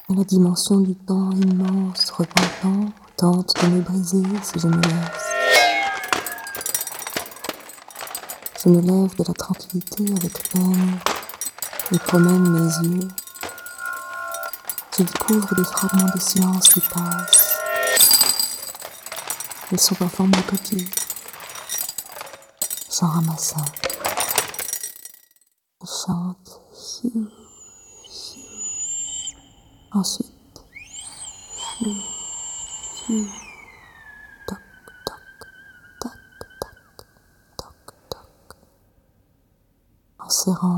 Et la dimension du temps immense, repentant, tente de me briser si je me laisse. Je me lève de la tranquillité avec peine et promène mes yeux. Je découvre des fragments de silence qui passent. Ils sont en forme de coquilles. J'en ramasse un. Je chante. Ensuite, toc, toc, tac, tac, toc, toc. En serrant